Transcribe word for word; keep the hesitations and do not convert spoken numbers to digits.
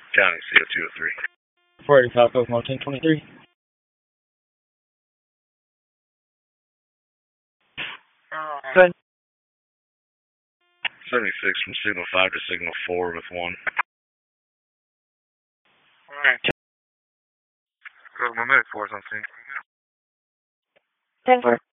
County C O two oh three. four eighty-five, Coke one twenty-three. Good. seventy-six from signal five to signal four with one. Alright. Go to my medic force on scene. ten four.